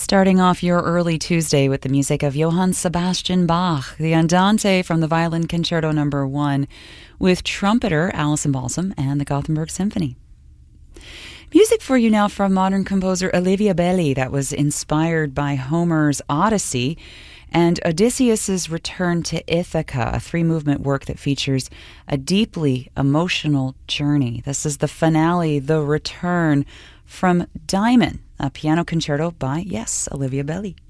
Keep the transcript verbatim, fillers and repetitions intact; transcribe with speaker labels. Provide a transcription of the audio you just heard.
Speaker 1: Starting off your early Tuesday with the music of Johann Sebastian Bach, the Andante from the Violin Concerto Number One, with trumpeter Alison Balsam and the Gothenburg Symphony. Music for you now from modern composer Olivia Belli that was inspired by Homer's Odyssey and Odysseus's return to Ithaca, a three-movement work that features a deeply emotional journey. This is the finale, The Return, from Diamond, a piano concerto by, yes, Olivia Belli.